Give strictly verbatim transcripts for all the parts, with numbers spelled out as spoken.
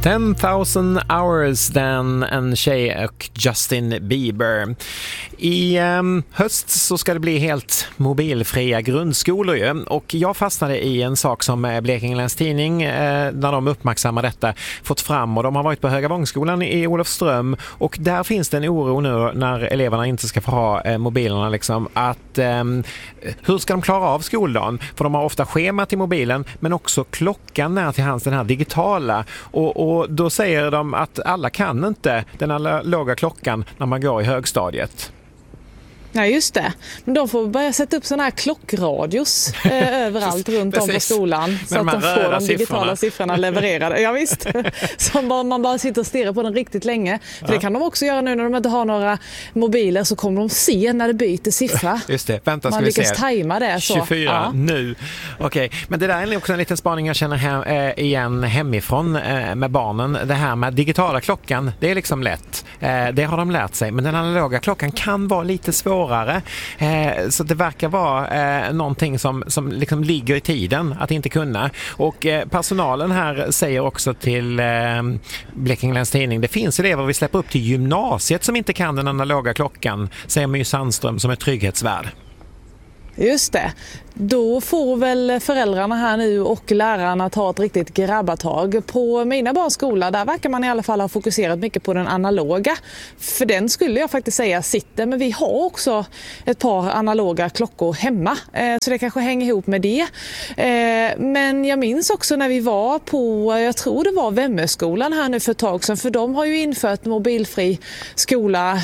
ten thousand hours, den en tjej och Justin Bieber. I um, höst så ska det bli helt mobilfria grundskolor ju. Och jag fastnade i en sak som Blekinge Läns Tidning eh, när de uppmärksammar detta fått fram, och de har varit på Högavångsskolan i Olofström, och där finns det en oro nu när eleverna inte ska få ha eh, mobilerna liksom, att eh, hur ska de klara av skoldagen? För de har ofta schemat i mobilen men också klockan när till hands, den här digitala, och, och då säger de att alla kan inte den analoga klockan när man går i högstadiet. Ja, just det. Men de får börja sätta upp såna här klockradios eh, överallt runt om på skolan. Så att de får de digitala siffrorna, siffrorna levererade. Ja, visst. Så man, man bara sitter och stirrar på den riktigt länge. För ja. Det kan de också göra nu när de inte har några mobiler, så kommer de se när det byter siffra. Just det. Vänta, ska man vi se. lyckas tajma det. Så. tjugofyra ja. nu. Okej, okay. Men det där är också en liten spaning jag känner hem, äh, igen hemifrån äh, med barnen. Det här med digitala klockan, det är liksom lätt. Äh, det har de lärt sig. Men den analoga klockan kan vara lite svår. Eh, så det verkar vara eh, någonting som, som liksom ligger i tiden att inte kunna. Och eh, personalen här säger också till eh, Blekinge Läns Tidning, det finns elever vi släpper upp till gymnasiet som inte kan den analoga klockan, säger My Sandström som är trygghetsvärd. Just det. Då får väl föräldrarna här nu och lärarna ta ett riktigt grabbatag. På mina barns skola, där verkar man i alla fall ha fokuserat mycket på den analoga. För den skulle jag faktiskt säga sitter, men vi har också ett par analoga klockor hemma. Så det kanske hänger ihop med det. Men jag minns också när vi var på, jag tror det var Vämmöskolan här nu för ett tag sedan, för de har ju infört mobilfri skola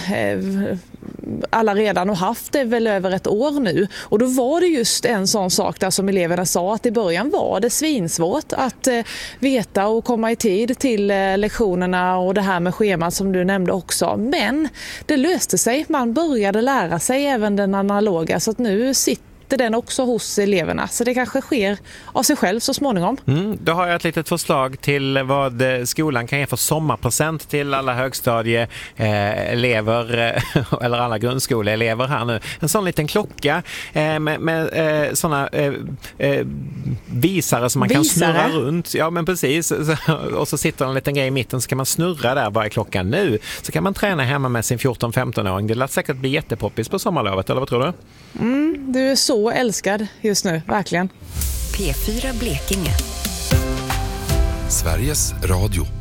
alla redan och haft det väl över ett år nu. Och då var det just en sån sak där som eleverna sa, att i början var det svinsvårt att eh, veta och komma i tid till eh, lektionerna och det här med schemat som du nämnde också. Men det löste sig. Man började lära sig även den analoga, så att nu sitter den också hos eleverna. Så det kanske sker av sig själv så småningom. Mm, då har jag ett litet förslag till vad skolan kan ge för sommarpresent till alla högstadieelever eh, eller alla grundskoleelever här nu. En sån liten klocka eh, med, med eh, såna eh, eh, visare som man visare. kan snurra runt. Ja, men precis. Och så sitter en liten grej i mitten, så kan man snurra där varje klockan nu. Så kan man träna hemma med sin fjorton-femton-åring. Det lär säkert bli jättepoppis på sommarlovet, eller vad tror du? Mm, du är så älskad just nu, verkligen. P fyra Blekinge. Sveriges Radio.